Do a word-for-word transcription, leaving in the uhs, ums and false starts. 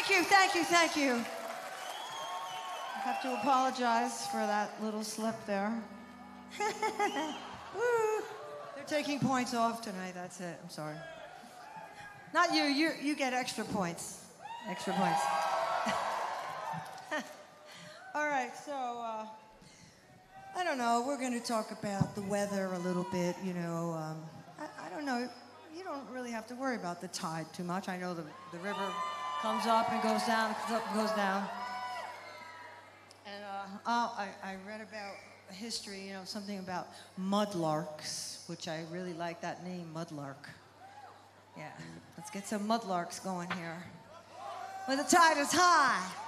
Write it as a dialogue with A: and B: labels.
A: Thank you, thank you, thank you. I have to apologize for that little slip there. Woo. They're taking points off tonight, that's it. I'm sorry. Not you, you, you get extra points. Extra points. All right, so, uh, I don't know, we're going to talk about the weather a little bit, you know. Um, I, I don't know, you don't really have to worry about the tide too much. I know the, the river comes up and goes down, comes up and goes down. And uh, oh, I, I read about history, you know, something about mudlarks, which I really like that name, mudlark. Yeah, let's get some mudlarks going here. When the tide is high.